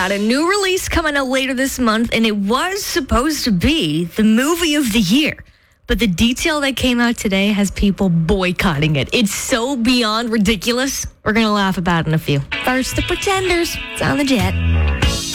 that. A new release coming out later this month, and it was supposed to be the movie of the year. But the detail that came out today has people boycotting it. It's so beyond ridiculous. We're going to laugh about it in a few. First, The Pretenders. It's on the Jet.